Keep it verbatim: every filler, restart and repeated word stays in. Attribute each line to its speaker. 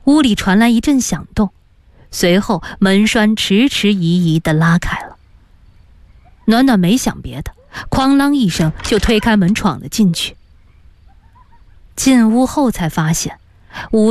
Speaker 1: 屋里传来一阵响动，随后门栓迟迟疑疑地拉开了。暖暖没想别的，哐啷一声就推开门闯了进去。进屋后才发现，屋